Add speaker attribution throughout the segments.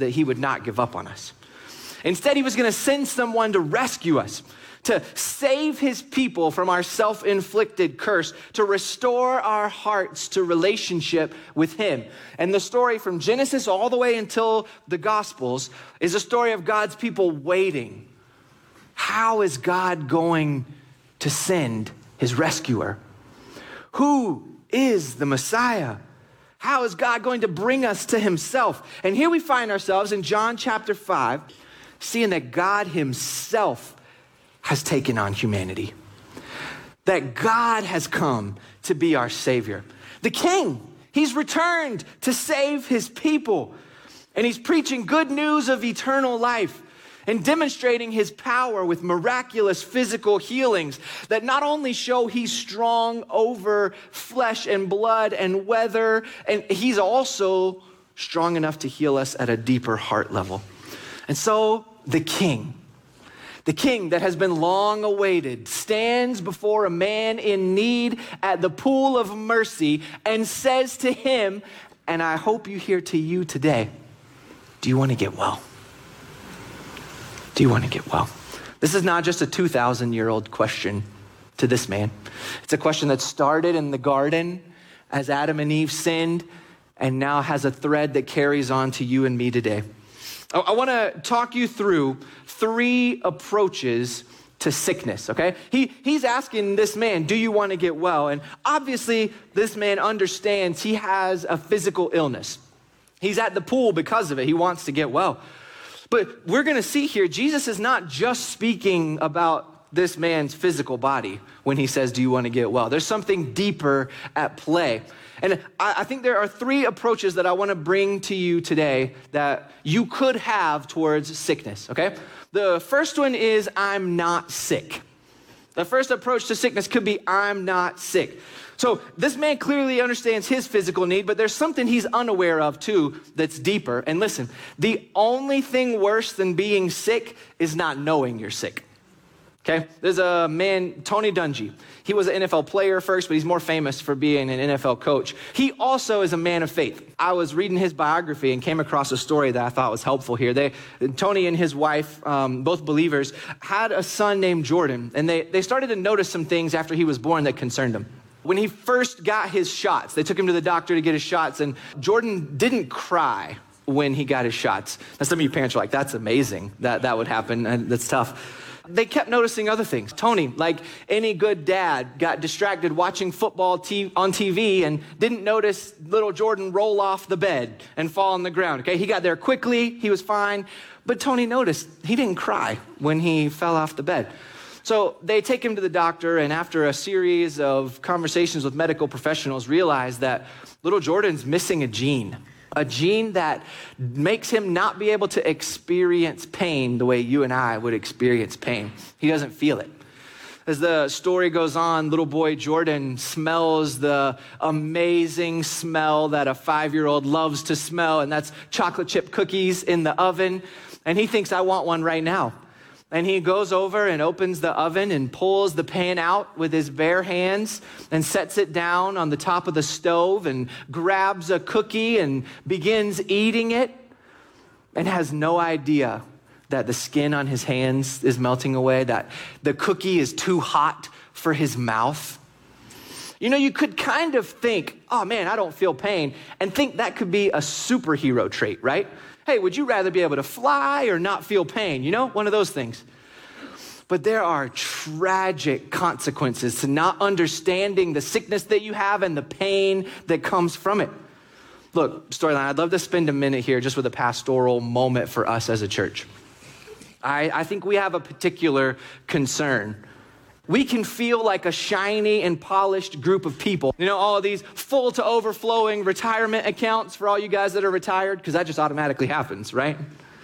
Speaker 1: that he would not give up on us. Instead, he was going to send someone to rescue us, to save his people from our self-inflicted curse, to restore our hearts to relationship with him. And the story from Genesis all the way until the Gospels is a story of God's people waiting. How is God going to send his rescuer? Who is the Messiah? How is God going to bring us to himself? And here we find ourselves in John chapter 5, seeing that God himself has taken on humanity. That God has come to be our Savior. The King, he's returned to save his people. And he's preaching good news of eternal life and demonstrating his power with miraculous physical healings that not only show he's strong over flesh and blood and weather, and he's also strong enough to heal us at a deeper heart level. And so the King that has been long awaited, stands before a man in need at the pool of mercy and says to him, and I hope you hear to you today, do you want to get well? Do you want to get well? This is not just a 2,000-year-old question to this man. It's a question that started in the garden as Adam and Eve sinned and now has a thread that carries on to you and me today. I want to talk you through 3 approaches to sickness, okay? He's asking this man, do you want to get well? And obviously, this man understands he has a physical illness. He's at the pool because of it. He wants to get well. But we're going to see here, Jesus is not just speaking about this man's physical body when he says, do you want to get well? There's something deeper at play. And I think there are 3 approaches that I want to bring to you today that you could have towards sickness, okay? The first one is, I'm not sick. The first approach to sickness could be, I'm not sick. So this man clearly understands his physical need, but there's something he's unaware of too that's deeper. And listen, the only thing worse than being sick is not knowing you're sick. Okay, there's a man, Tony Dungy. He was an NFL player first, but he's more famous for being an NFL coach. He also is a man of faith. I was reading his biography and came across a story that I thought was helpful here. Tony and his wife, both believers, had a son named Jordan, and they started to notice some things after he was born that concerned them. When he first got his shots, they took him to the doctor to get his shots, and Jordan didn't cry when he got his shots. Now, some of you parents are like, that's amazing that would happen, and that's tough. They kept noticing other things. Tony, like any good dad, got distracted watching football on TV and didn't notice little Jordan roll off the bed and fall on the ground. Okay, he got there quickly, he was fine, but Tony noticed he didn't cry when he fell off the bed. So they take him to the doctor, and after a series of conversations with medical professionals, realize that little Jordan's missing a gene that makes him not be able to experience pain the way you and I would experience pain. He doesn't feel it. As the story goes on, little boy Jordan smells the amazing smell that a 5-year-old loves to smell, and that's chocolate chip cookies in the oven, and he thinks, I want one right now. And he goes over and opens the oven and pulls the pan out with his bare hands and sets it down on the top of the stove and grabs a cookie and begins eating it and has no idea that the skin on his hands is melting away, that the cookie is too hot for his mouth. You know, you could kind of think, oh man, I don't feel pain, and think that could be a superhero trait, right? Hey, would you rather be able to fly or not feel pain? You know, one of those things. But there are tragic consequences to not understanding the sickness that you have and the pain that comes from it. Look, Storyline, I'd love to spend a minute here just with a pastoral moment for us as a church. I think we have a particular concern. We can feel like a shiny and polished group of people. You know, all of these full to overflowing retirement accounts for all you guys that are retired, because that just automatically happens, right?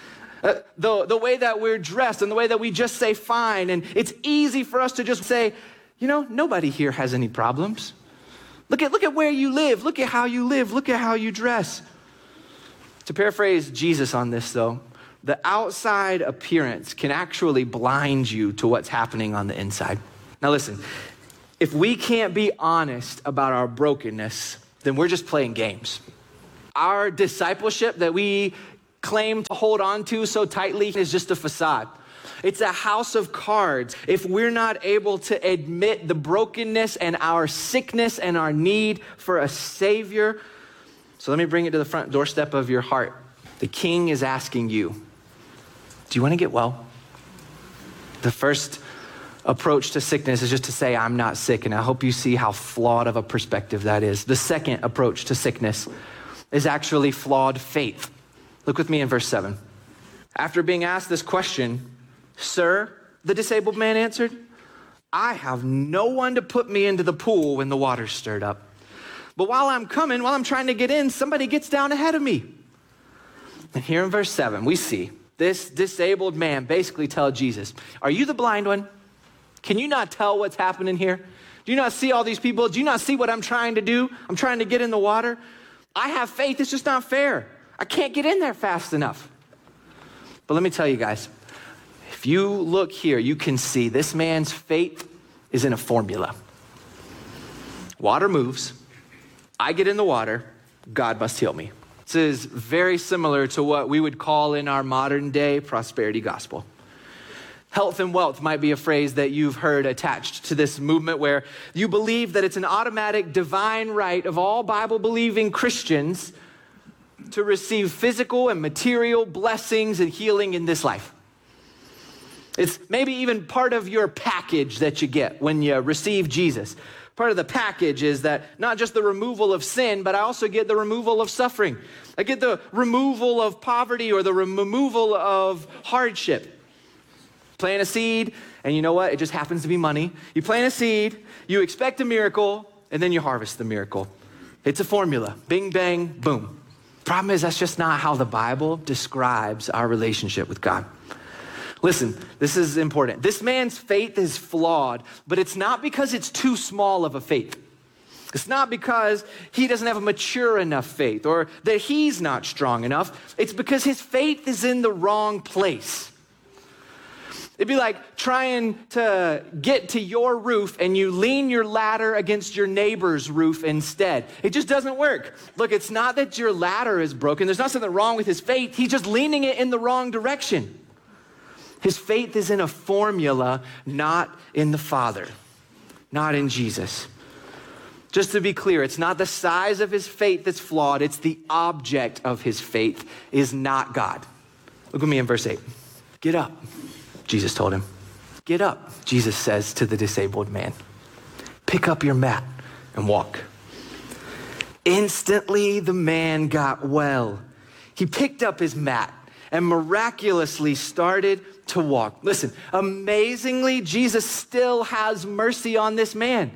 Speaker 1: The way that we're dressed and the way that we just say fine, and it's easy for us to just say, you know, nobody here has any problems. Look at where you live. Look at how you live. Look at how you dress. To paraphrase Jesus on this, though, the outside appearance can actually blind you to what's happening on the inside. Now listen, if we can't be honest about our brokenness, then we're just playing games. Our discipleship that we claim to hold on to so tightly is just a facade. It's a house of cards if we're not able to admit the brokenness and our sickness and our need for a Savior. So let me bring it to the front doorstep of your heart. The King is asking you, do you want to get well? The first approach to sickness is just to say, I'm not sick. And I hope you see how flawed of a perspective that is. The second approach to sickness is actually flawed faith. Look with me in verse 7. After being asked this question, "Sir," the disabled man answered, "I have no one to put me into the pool when the water's stirred up. But while I'm trying to get in, somebody gets down ahead of me." And here in verse 7, we see this disabled man basically tell Jesus, "Are you the blind one? Can you not tell what's happening here? Do you not see all these people? Do you not see what I'm trying to do? I'm trying to get in the water. I have faith. It's just not fair. I can't get in there fast enough." But let me tell you guys, if you look here, you can see this man's faith is in a formula. Water moves. I get in the water. God must heal me. This is very similar to what we would call in our modern day prosperity gospel. Health and wealth might be a phrase that you've heard attached to this movement where you believe that it's an automatic divine right of all Bible-believing Christians to receive physical and material blessings and healing in this life. It's maybe even part of your package that you get when you receive Jesus. Part of the package is that not just the removal of sin, but I also get the removal of suffering. I get the removal of poverty or the removal of hardship. Plant a seed, and you know what? It just happens to be money. You plant a seed, you expect a miracle, and then you harvest the miracle. It's a formula. Bing, bang, boom. Problem is, that's just not how the Bible describes our relationship with God. Listen, this is important. This man's faith is flawed, but it's not because it's too small of a faith. It's not because he doesn't have a mature enough faith or that he's not strong enough. It's because his faith is in the wrong place. It'd be like trying to get to your roof and you lean your ladder against your neighbor's roof instead. It just doesn't work. Look, it's not that your ladder is broken. There's not something wrong with his faith. He's just leaning it in the wrong direction. His faith is in a formula, not in the Father, not in Jesus. Just to be clear, it's not the size of his faith that's flawed. It's the object of his faith is not God. Look with me in verse 8. "Get up," Jesus told him. "Get up," Jesus says to the disabled man. "Pick up your mat and walk." Instantly, the man got well. He picked up his mat and miraculously started to walk. Listen, amazingly, Jesus still has mercy on this man.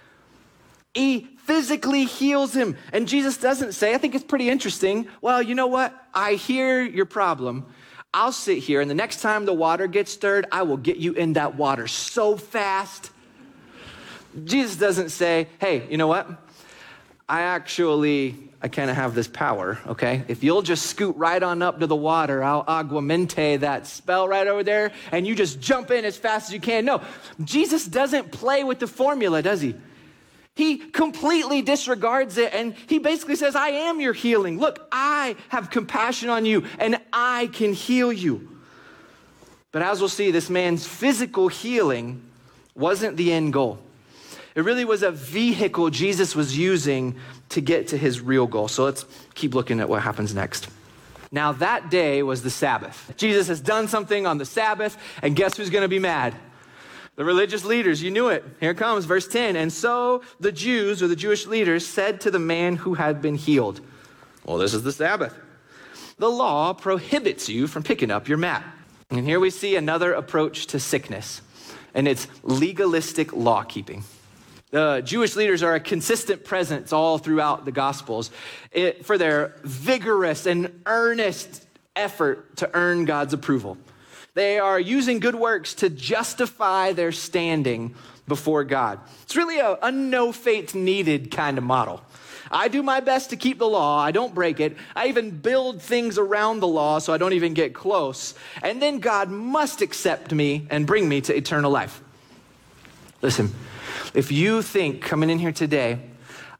Speaker 1: He physically heals him. And Jesus doesn't say, I think it's pretty interesting, "Well, you know what? I hear your problem. I'll sit here, and the next time the water gets stirred, I will get you in that water so fast." Jesus doesn't say, "Hey, you know what? I kind of have this power, okay? If you'll just scoot right on up to the water, I'll aguamente that spell right over there, and you just jump in as fast as you can." No, Jesus doesn't play with the formula, does he? He completely disregards it, and he basically says, "I am your healing. Look, I have compassion on you, and I can heal you." But as we'll see, this man's physical healing wasn't the end goal. It really was a vehicle Jesus was using to get to his real goal. So let's keep looking at what happens next. Now that day was the Sabbath. Jesus has done something on the Sabbath, and guess who's going to be mad? The religious leaders. You knew it. Here it comes, verse 10. "And so the Jews, or the Jewish leaders, said to the man who had been healed, 'Well, this is the Sabbath. The law prohibits you from picking up your mat.'" And here we see another approach to sickness, and it's legalistic law keeping. The Jewish leaders are a consistent presence all throughout the Gospels for their vigorous and earnest effort to earn God's approval. They are using good works to justify their standing before God. It's really a no faith needed kind of model. I do my best to keep the law. I don't break it. I even build things around the law so I don't even get close. And then God must accept me and bring me to eternal life. Listen, if you think coming in here today,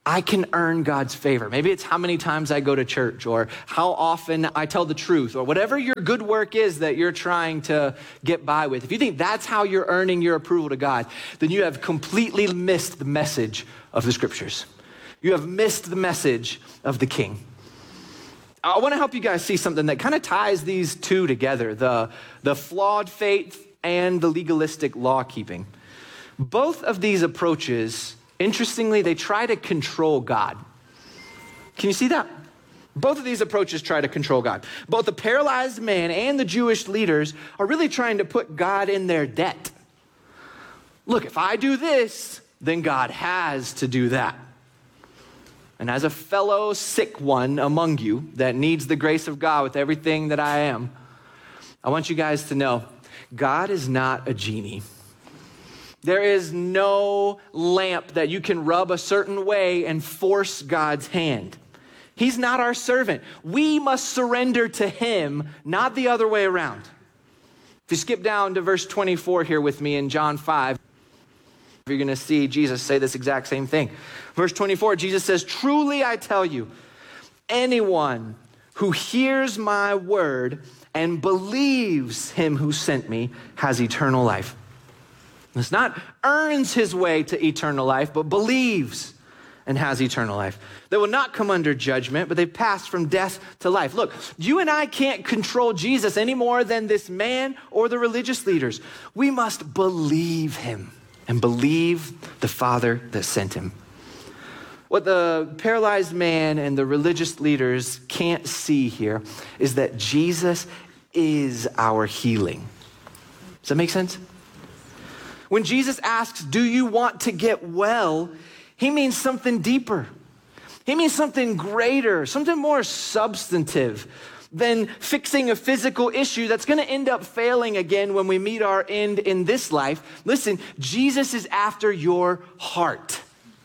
Speaker 1: I can earn God's favor. Maybe it's how many times I go to church or how often I tell the truth or whatever your good work is that you're trying to get by with. If you think that's how you're earning your approval to God, then you have completely missed the message of the scriptures. You have missed the message of the King. I want to help you guys see something that kind of ties these two together, the flawed faith and the legalistic law keeping. Both of these approaches, interestingly, they try to control God. Can you see that? Both of these approaches try to control God. Both the paralyzed man and the Jewish leaders are really trying to put God in their debt. Look, if I do this, then God has to do that. And as a fellow sick one among you that needs the grace of God with everything that I am, I want you guys to know God is not a genie. There is no lamp that you can rub a certain way and force God's hand. He's not our servant. We must surrender to him, not the other way around. If you skip down to verse 24 here with me in John 5, you're going to see Jesus say this exact same thing. Verse 24, Jesus says, "Truly I tell you, anyone who hears my word and believes him who sent me has eternal life." It's not earns his way to eternal life, but believes and has eternal life. They will not come under judgment, but they've passed from death to life. Look, you and I can't control Jesus any more than this man or the religious leaders. We must believe him and believe the Father that sent him. What the paralyzed man and the religious leaders can't see here is that Jesus is our healing. Does that make sense? When Jesus asks, "Do you want to get well?" he means something deeper. He means something greater, something more substantive than fixing a physical issue that's going to end up failing again when we meet our end in this life. Listen, Jesus is after your heart.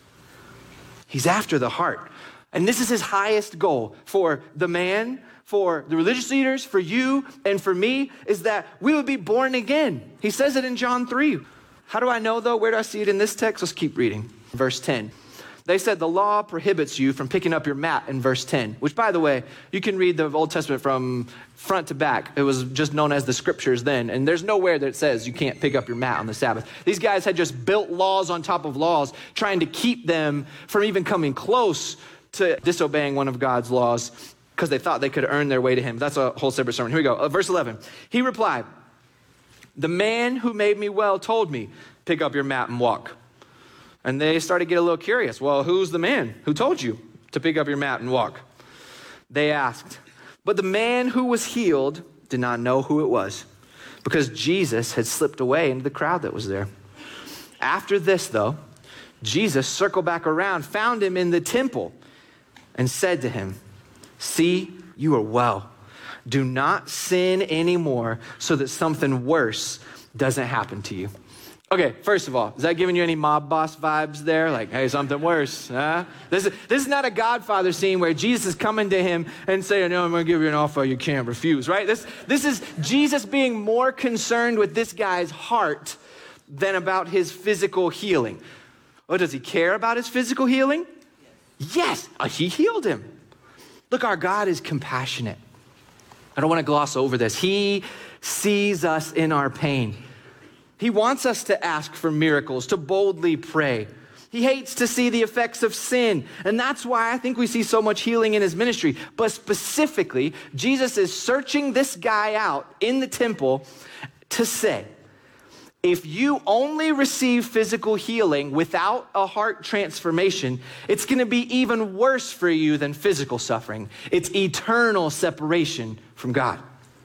Speaker 1: He's after the heart. And this is his highest goal for the man, for the religious leaders, for you, and for me, is that we would be born again. He says it in John 3. How do I know, though? Where do I see it in this text? Let's keep reading. Verse 10. They said the law prohibits you from picking up your mat in verse 10, which, by the way, you can read the Old Testament from front to back. It was just known as the scriptures then, and there's nowhere that it says you can't pick up your mat on the Sabbath. These guys had just built laws on top of laws, trying to keep them from even coming close to disobeying one of God's laws because they thought they could earn their way to him. That's a whole separate sermon. Here we go. Verse 11. He replied, "The man who made me well told me, 'Pick up your mat and walk.'" And they started to get a little curious. "Well, who's the man who told you to pick up your mat and walk?" They asked. But the man who was healed did not know who it was, because Jesus had slipped away into the crowd that was there. After this, though, Jesus circled back around, found him in the temple, and said to him, "See, you are well. Do not sin anymore so that something worse doesn't happen to you." Okay, first of all, is that giving you any mob boss vibes there? Like, hey, something worse, huh? This is not a Godfather scene where Jesus is coming to him and saying, "No, I'm going to give you an offer you can't refuse," right? This is Jesus being more concerned with this guy's heart than about his physical healing. Oh, does he care about his physical healing? Yes, he healed him. Look, our God is compassionate. I don't want to gloss over this. He sees us in our pain. He wants us to ask for miracles, to boldly pray. He hates to see the effects of sin. And that's why I think we see so much healing in his ministry. But specifically, Jesus is searching this guy out in the temple to say, if you only receive physical healing without a heart transformation, it's going to be even worse for you than physical suffering. It's eternal separation from God.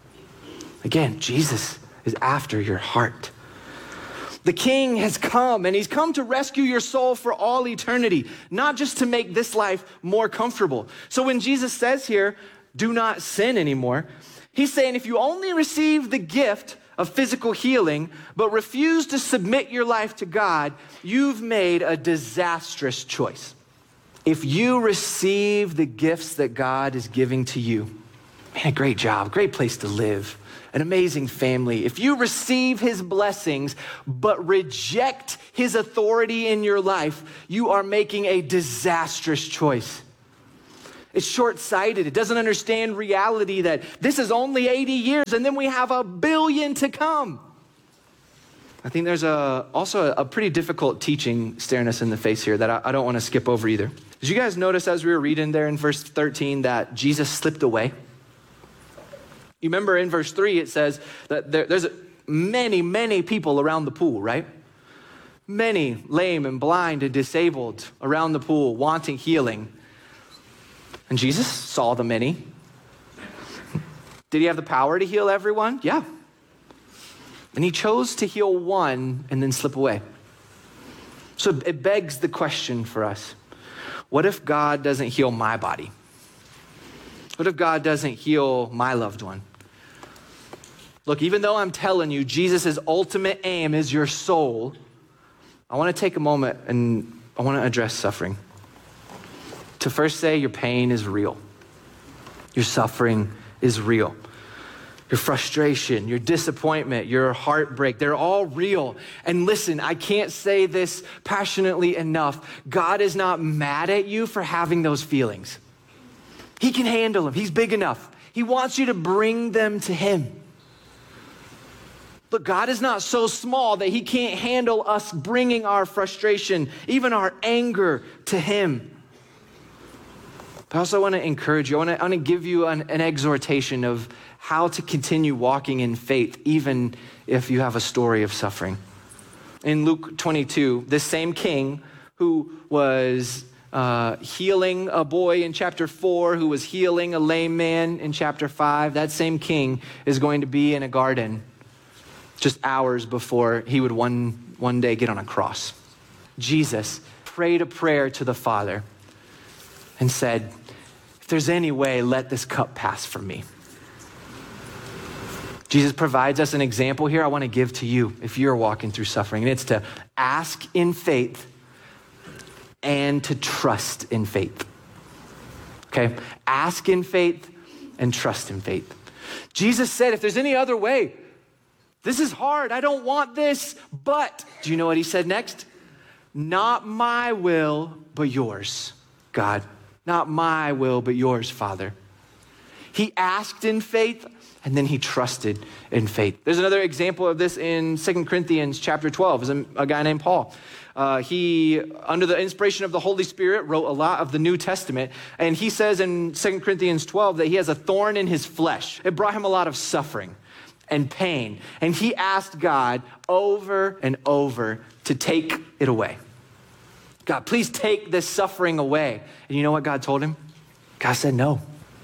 Speaker 1: Again, Jesus is after your heart. The King has come, and he's come to rescue your soul for all eternity, not just to make this life more comfortable. So when Jesus says here, "Do not sin anymore," he's saying if you only receive the gift of physical healing, but refuse to submit your life to God, you've made a disastrous choice. If you receive the gifts that God is giving to you, Man, a great job, great place to live, an amazing family. If you receive his blessings but reject his authority in your life, you are making a disastrous choice. It's short-sighted. It doesn't understand reality that this is only 80 years and then we have 1 billion to come. I think there's also a pretty difficult teaching staring us in the face here that I don't want to skip over either. Did you guys notice as we were reading there in verse 13 that Jesus slipped away? You remember in verse 3 it says that there's many people around the pool, right? Many lame and blind and disabled around the pool wanting healing. And Jesus saw the many. Did he have the power to heal everyone? Yeah. And he chose to heal one and then slip away. So it begs the question for us. What if God doesn't heal my body? What if God doesn't heal my loved one? Look, even though I'm telling you Jesus' ultimate aim is your soul, I want to take a moment and I want to address suffering. To first say your pain is real. Your suffering is real. Your frustration, your disappointment, your heartbreak, they're all real. And listen, I can't say this passionately enough. God is not mad at you for having those feelings. He can handle them. He's big enough. He wants you to bring them to him. Look, God is not so small that he can't handle us bringing our frustration, even our anger to him. I also want to encourage you. I want to give you an exhortation of how to continue walking in faith, even if you have a story of suffering. In Luke 22, this same king who was healing a boy in chapter 4, who was healing a lame man in chapter 5, that same king is going to be in a garden just hours before he would one day get on a cross. Jesus prayed a prayer to the Father and said, if there's any way, let this cup pass from me. Jesus provides us an example here I want to give to you if you're walking through suffering, and it's to ask in faith and to trust in faith. Okay? Ask in faith and trust in faith. Jesus said, if there's any other way, this is hard, I don't want this, but do you know what he said next? Not my will, but yours, God. Not my will, but yours, Father. He asked in faith, and then he trusted in faith. There's another example of this in 2 Corinthians chapter 12. There's a guy named Paul. He, under the inspiration of the Holy Spirit, wrote a lot of the New Testament. And he says in 2 Corinthians 12 that he has a thorn in his flesh. It brought him a lot of suffering and pain. And he asked God over and over to take it away. God, please take this suffering away. And you know what God told him? God said no.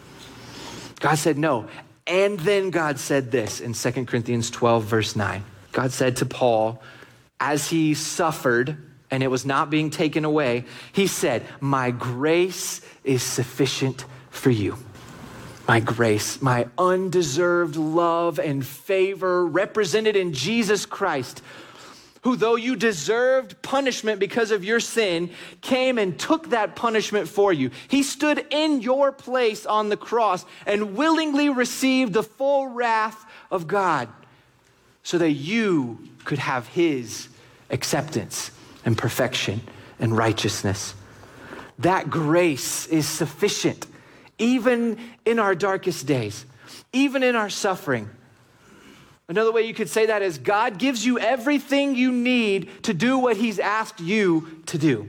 Speaker 1: God said no. And then God said this in 2 Corinthians 12, verse 9. God said to Paul, as he suffered and it was not being taken away, he said, my grace is sufficient for you. My grace, my undeserved love and favor represented in Jesus Christ, who, though you deserved punishment because of your sin, came and took that punishment for you. He stood in your place on the cross and willingly received the full wrath of God so that you could have his acceptance and perfection and righteousness. That grace is sufficient, even in our darkest days, even in our suffering. Another way you could say that is God gives you everything you need to do what he's asked you to do.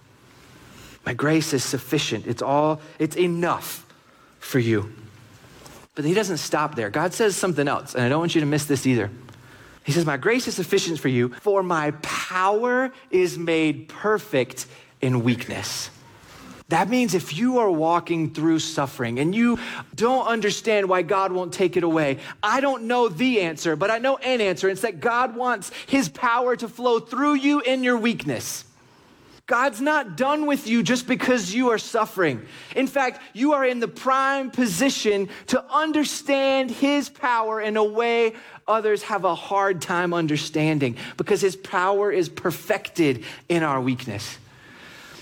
Speaker 1: My grace is sufficient. It's enough for you. But he doesn't stop there. God says something else, and I don't want you to miss this either. He says, my grace is sufficient for you, for my power is made perfect in weakness. That means if you are walking through suffering and you don't understand why God won't take it away, I don't know the answer, but I know an answer. It's that God wants his power to flow through you in your weakness. God's not done with you just because you are suffering. In fact, you are in the prime position to understand his power in a way others have a hard time understanding, because his power is perfected in our weakness.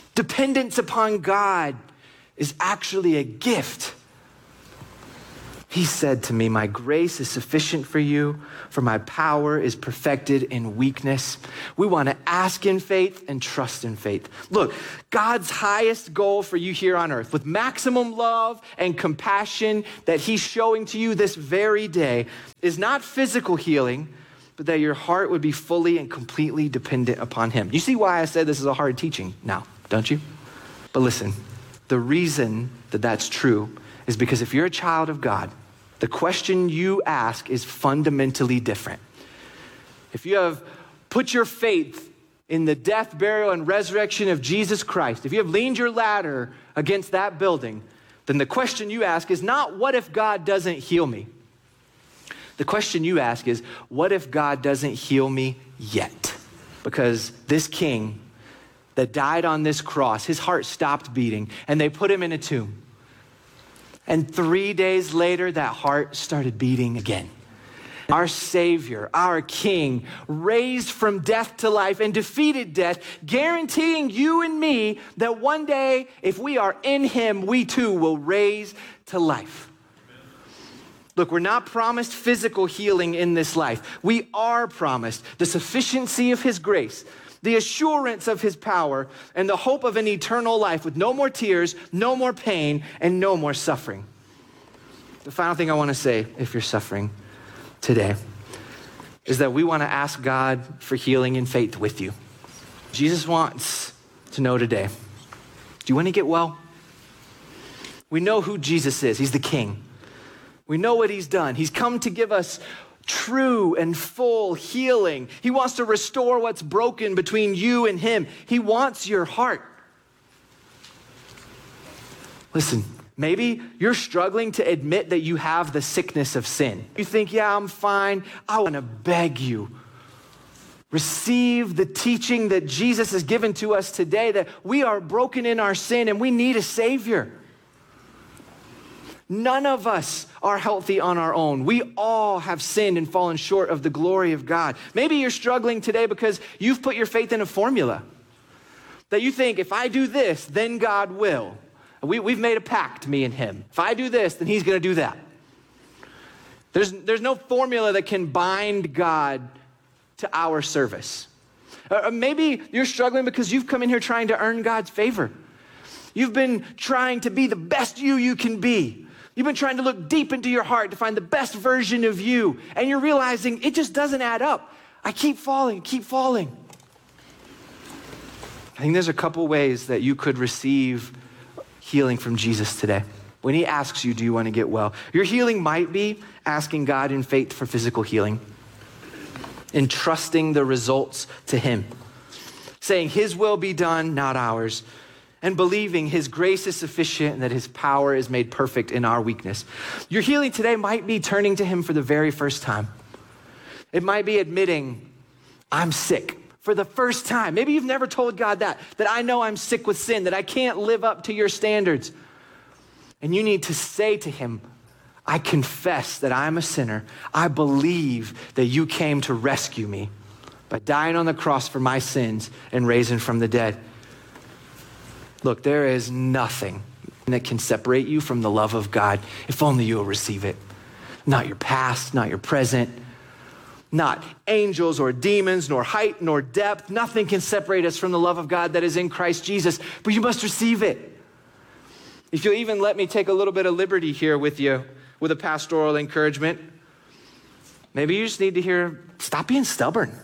Speaker 1: Dependence upon God is actually a gift. He said to me, my grace is sufficient for you, for my power is perfected in weakness. We want to ask in faith and trust in faith. Look, God's highest goal for you here on earth, with maximum love and compassion that he's showing to you this very day, is not physical healing, but that your heart would be fully and completely dependent upon him. You see why I said this is a hard teaching now, don't you? But listen, the reason that that's true is because if you're a child of God, the question you ask is fundamentally different. If you have put your faith in the death, burial, and resurrection of Jesus Christ, if you have leaned your ladder against that building, then the question you ask is not, what if God doesn't heal me? The question you ask is, what if God doesn't heal me yet? Because this king that died on this cross, his heart stopped beating, and they put him in a tomb. And 3 days later, that heart started beating again. Our Savior, our King, raised from death to life and defeated death, guaranteeing you and me that one day, if we are in him, we too will raise to life. Look, we're not promised physical healing in this life. We are promised the sufficiency of his grace, the assurance of his power, and the hope of an eternal life with no more tears, no more pain, and no more suffering. The final thing I want to say, if you're suffering today, is that we want to ask God for healing and faith with you. Jesus wants to know today, do you want to get well? We know who Jesus is. He's the King. We know what he's done. He's come to give us true and full healing. He wants to restore what's broken between you and him. He wants your heart. Listen, maybe you're struggling to admit that you have the sickness of sin. You think, yeah, I'm fine. I want to beg you. Receive the teaching that Jesus has given to us today, that we are broken in our sin and we need a Savior. None of us are healthy on our own. We all have sinned and fallen short of the glory of God. Maybe you're struggling today because you've put your faith in a formula that you think, if I do this, then God will. We've made a pact, me and him. If I do this, then he's going to do that. There's no formula that can bind God to our service. Maybe you're struggling because you've come in here trying to earn God's favor. You've been trying to be the best you can be. You've been trying to look deep into your heart to find the best version of you, and you're realizing it just doesn't add up. I keep falling. I think there's a couple ways that you could receive healing from Jesus today. When he asks you, do you want to get well? Your healing might be asking God in faith for physical healing, entrusting the results to him, saying his will be done, not ours, and believing his grace is sufficient and that his power is made perfect in our weakness. Your healing today might be turning to him for the very first time. It might be admitting, I'm sick for the first time. Maybe you've never told God that I know I'm sick with sin, that I can't live up to your standards. And you need to say to him, I confess that I'm a sinner. I believe that you came to rescue me by dying on the cross for my sins and raising from the dead. Look, there is nothing that can separate you from the love of God if only you will receive it. Not your past, not your present, not angels or demons, nor height, nor depth. Nothing can separate us from the love of God that is in Christ Jesus, but you must receive it. If you'll even let me take a little bit of liberty here with you, with a pastoral encouragement, maybe you just need to hear, stop being stubborn.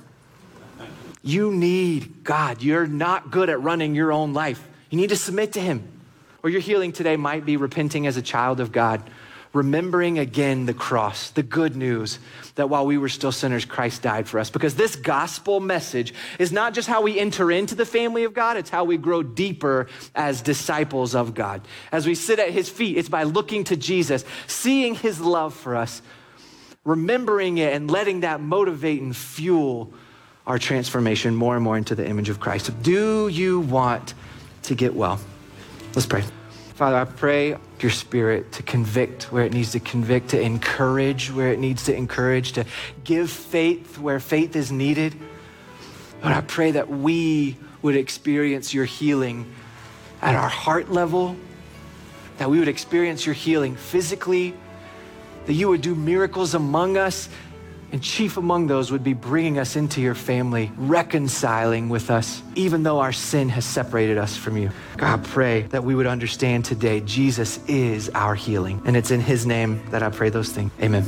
Speaker 1: You need God. You're not good at running your own life. You need to submit to him. Or your healing today might be repenting as a child of God, remembering again the cross, the good news that while we were still sinners, Christ died for us. Because this gospel message is not just how we enter into the family of God, it's how we grow deeper as disciples of God. As we sit at his feet, it's by looking to Jesus, seeing his love for us, remembering it and letting that motivate and fuel our transformation more and more into the image of Christ. So do you want to get well? Let's pray. Father, I pray your Spirit to convict where it needs to convict, to encourage where it needs to encourage, to give faith where faith is needed. Lord, I pray that we would experience your healing at our heart level, that we would experience your healing physically, that you would do miracles among us, and chief among those would be bringing us into your family, reconciling with us, even though our sin has separated us from you. God, pray that we would understand today Jesus is our healing. And it's in his name that I pray those things. Amen.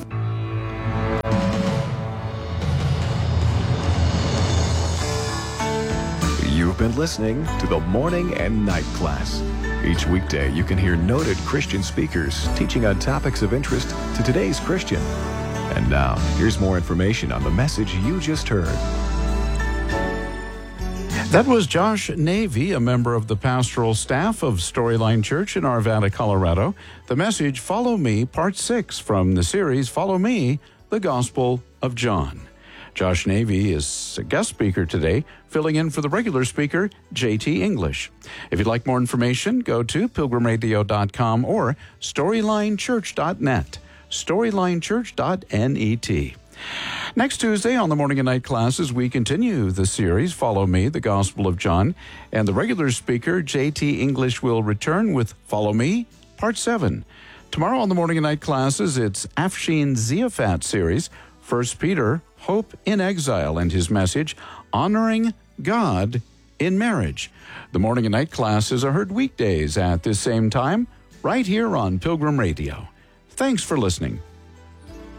Speaker 2: You've been listening to the Morning and Night Class. Each weekday, you can hear noted Christian speakers teaching on topics of interest to today's Christian. And now, here's more information on the message you just heard.
Speaker 3: That was Josh Navy, a member of the pastoral staff of Storyline Church in Arvada, Colorado. The message, Follow Me, Part 6 from the series Follow Me, the Gospel of John. Josh Navy is a guest speaker today, filling in for the regular speaker, J.T. English. If you'd like more information, go to pilgrimradio.com or storylinechurch.net, storylinechurch.net. Next Tuesday on the Morning and Night Classes, we continue the series, Follow Me, the Gospel of John, and the regular speaker, J.T. English, will return with Follow Me, Part 7. Tomorrow on the Morning and Night Classes, it's Afshin Ziafat series, 1 Peter, Hope in Exile, and his message, Honoring God in Marriage. The Morning and Night Classes are heard weekdays at this same time, right here on Pilgrim Radio. Thanks for listening.